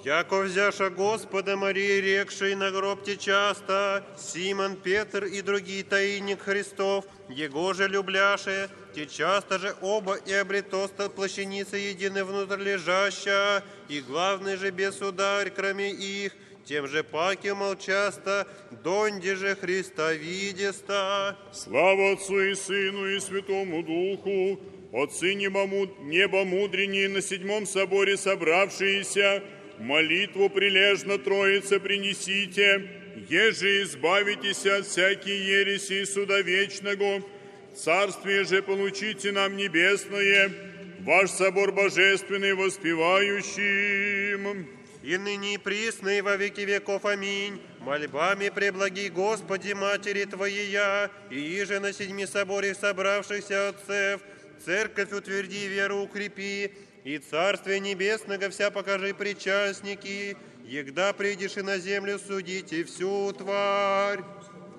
Яко взяша Господа Марии, рекшей на гробте часто, Симон, Петр и другие таинник Христов, Его же любляше, те часто же оба и обретоста плащаницы едины внутрь лежаща, и главный же бесударь, кроме их, тем же паки молчаста, донде же Христа видеста. Слава Отцу и Сыну и Святому Духу, Отцы неба мудренние на седьмом соборе собравшиеся, молитву прилежно Троице принесите, еже избавитесь от всякой ереси и суда вечного, царствие же получите нам небесное, ваш собор божественный воспевающим. И ныне и присно, и во веки веков. Аминь. Мольбами преблаги Господи, Матери Твоея, и иже на седьми соборе собравшихся отцев, церковь утверди, веру укрепи, и Царствие Небесного вся покажи причастники, егда придешь и на землю судите всю тварь.